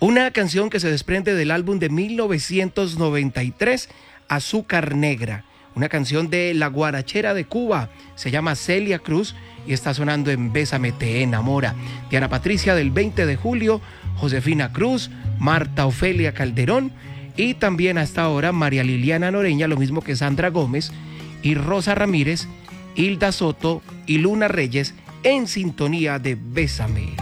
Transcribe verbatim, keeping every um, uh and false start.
Una canción que se desprende del álbum de mil novecientos noventa y tres, Azúcar Negra. Una canción de La Guarachera de Cuba. Se llama Celia Cruz y está sonando en Bésame te enamora. Diana Patricia del veinte de julio, Josefina Cruz, Marta Ofelia Calderón y también hasta ahora María Liliana Noreña, lo mismo que Sandra Gómez y Rosa Ramírez, Hilda Soto y Luna Reyes en sintonía de Bésame.